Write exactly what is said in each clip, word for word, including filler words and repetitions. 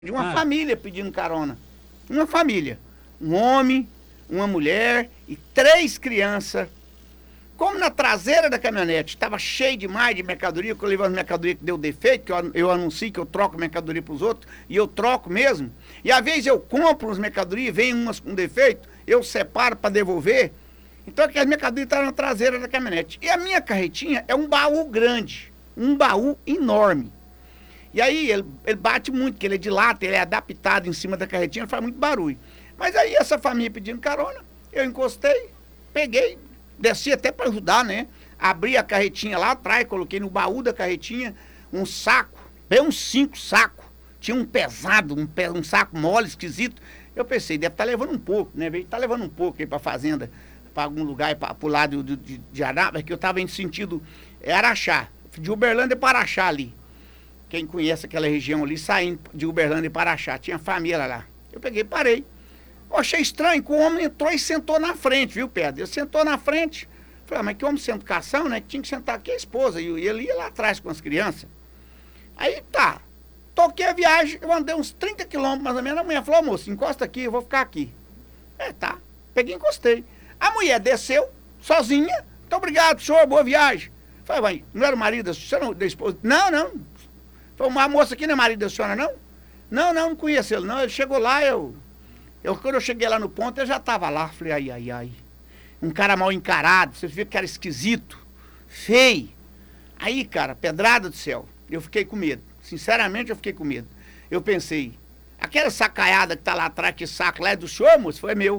de uma Ah. família pedindo carona. Uma família. Um homem, uma mulher e três crianças. Como na traseira da caminhonete estava cheio demais de mercadoria, que eu levando mercadoria que deu defeito, que eu, eu anuncio que eu troco mercadoria para os outros, e eu troco mesmo. E às vezes eu compro umas mercadorias, vem umas com defeito, eu separo para devolver. Então aquelas mercadorias estavam na traseira da caminhonete. E a minha carretinha é um baú grande, um baú enorme. E aí ele, ele bate muito, porque ele é de lata, ele é adaptado em cima da carretinha, faz muito barulho. Mas aí essa família pedindo carona, eu encostei, peguei, desci até para ajudar, né? Abri a carretinha lá atrás, coloquei no baú da carretinha um saco, bem uns cinco sacos. Tinha um pesado, um, pe- um saco mole, esquisito. Eu pensei, deve estar levando um pouco, né? Está levando um pouco aí para a fazenda, para algum lugar, para o lado de, de, de Anápolis, que eu estava em sentido é, Araxá, de Uberlândia para Araxá ali. Quem conhece aquela região ali, saindo de Uberlândia para Araxá, tinha família lá. Eu peguei, parei. Eu achei estranho que o homem entrou e sentou na frente, viu, Pedro? Ele sentou na frente. Falei, ah, mas que homem sem educação, né? Que tinha que sentar aqui a esposa. E ele ia lá atrás com as crianças. Aí tá. Toquei a viagem, eu andei uns trinta quilômetros mais ou menos. A mulher falou, moço, encosta aqui, eu vou ficar aqui. É, tá. Peguei e encostei. A mulher desceu, sozinha. Muito obrigado, senhor, boa viagem. Falei, mãe, não era o marido da senhora, da esposa? Não, não. Falei, uma moça aqui não é marido da senhora, não? Não, não, não conheço ele, não. Ele chegou lá, eu... eu quando eu cheguei lá no ponto, ele já estava lá. Falei, ai, ai, ai. Um cara mal encarado, você viu que era esquisito, feio. Aí, cara, pedrada do céu, eu fiquei com medo. Sinceramente, eu fiquei com medo. Eu pensei, aquela sacaiada que tá lá atrás, que saco lá é do senhor, moço? Foi meu.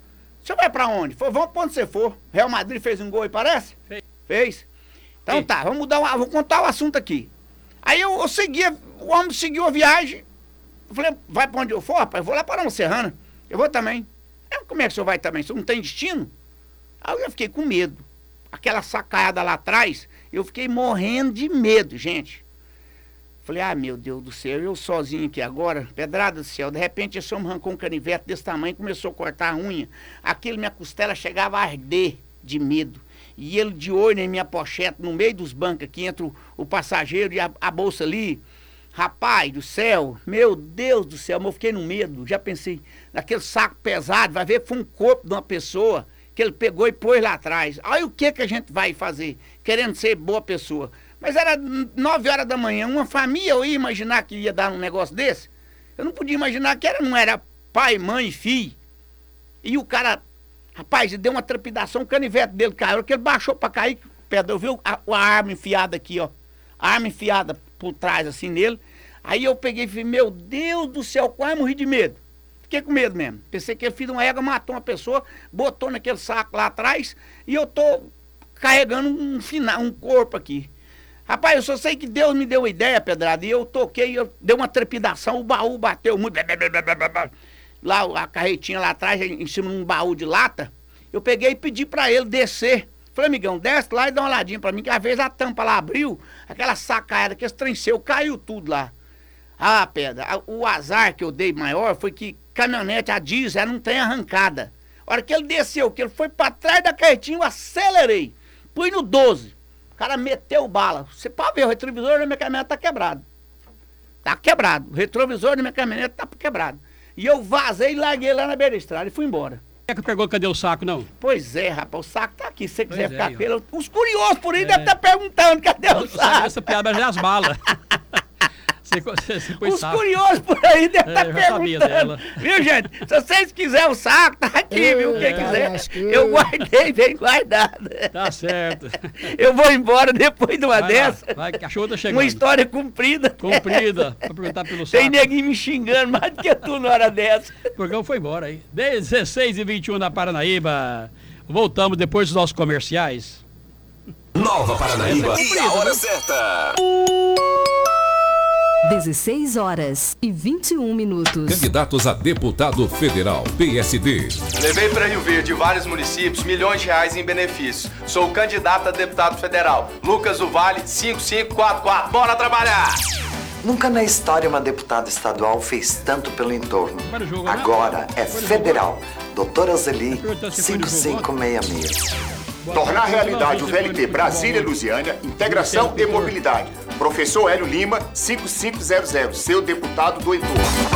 O senhor vai pra onde? Foi, vamos pra onde você for. Real Madrid fez um gol aí, parece? Fez. Fez? Então Sim. tá, vamos mudar, o- vou contar o assunto aqui. Aí eu, eu segui, o homem seguiu a viagem. Eu falei, vai pra onde eu for, rapaz? Eu vou lá para Nova Serrana. Eu vou também. Eu, como é que o senhor vai também? O senhor não tem destino? Aí eu já fiquei com medo. Aquela sacada lá atrás, eu fiquei morrendo de medo, gente. Falei, ah, meu Deus do céu, eu sozinho aqui agora, pedrada do céu. De repente, esse homem arrancou um canivete desse tamanho, começou a cortar a unha. Aquilo, minha costela chegava a arder de medo. E ele de olho em minha pochete, no meio dos bancos aqui, entre o, o passageiro e a, a bolsa ali. Rapaz do céu, meu Deus do céu, mas eu fiquei no medo. Já pensei, naquele saco pesado, vai ver que foi um corpo de uma pessoa que ele pegou e pôs lá atrás. Aí o que que a gente vai fazer? Querendo ser boa pessoa. Mas era nove horas da manhã, uma família, eu ia imaginar que ia dar um negócio desse? Eu não podia imaginar que era, não era pai, mãe e filho. E o cara, rapaz, ele deu uma trepidação, o canivete dele caiu, que ele baixou pra cair, Pedro, eu vi a, a arma enfiada aqui, ó. A arma enfiada por trás, assim, nele. Aí eu peguei e falei, meu Deus do céu, quase morri de medo. Fiquei com medo mesmo. Pensei que ele filho de uma égua, matou uma pessoa, botou naquele saco lá atrás, e eu tô carregando um final, um corpo aqui. Rapaz, eu só sei que Deus me deu uma ideia, pedrada, e eu toquei, eu dei uma trepidação, o baú bateu muito. Lá, a carretinha lá atrás, em cima de um baú de lata, eu peguei e pedi pra ele descer. Falei, amigão, desce lá e dá uma olhadinha pra mim, que às vezes a tampa lá abriu, aquela sacada que estrenceu, caiu tudo lá. Ah, pedra, a- o azar que eu dei maior foi que caminhonete, a diesel, ela não tem arrancada. A hora que ele desceu, que ele foi pra trás da carretinha, eu acelerei. Pus no doze. O cara meteu bala. Você pode ver, o retrovisor da minha caminhonete tá quebrado. Tá quebrado. O retrovisor da minha caminhonete tá quebrado. E eu vazei e larguei lá na beira da estrada e fui embora. É que pegou, cadê o saco, não? Pois é, rapaz, o saco tá aqui. Se você quiser Pois é, ficar aí, com ele, os curiosos por aí devem estar perguntando cadê o Eu sabia saco. essa piada, mas é as balas. Você, você, você põe Os saco. curiosos por aí devem É, estar eu já sabia perguntando. dela. Viu, gente? Se vocês quiserem o saco, tá aqui, viu? Quem É. quiser. Lascou. Eu guardei bem guardado. Tá certo. Eu vou embora depois de uma Vai dessa. lá, vai, que a chuva tá chegando. Uma história comprida. Comprida, pra perguntar pelo Tem saco. neguinho me xingando mais do que tu na hora dessa. O programa foi embora aí. dezesseis e vinte e um na Paranaíba. Voltamos depois dos nossos comerciais. Nova Paranaíba Essa é e a hora certa. dezesseis horas e vinte e um minutos. Candidatos a deputado federal, P S D. Levei para Rio Verde e vários municípios milhões de reais em benefícios. Sou o candidato a deputado federal. Lucas do Vale, cinco cinco quatro quatro. Bora trabalhar! Nunca na história uma deputada estadual fez tanto pelo entorno. Vai no jogo, né? Agora é Foi no federal. Doutora Zeli, Perguntou se foi no cinco jogo cinco seis seis. Boa Tornar tarde. realidade Não, o você foi V L T no Brasília e futebol, Lusiânia, integração e mobilidade. Professor Hélio Lima, cinco cinco zero zero, seu deputado do entorno.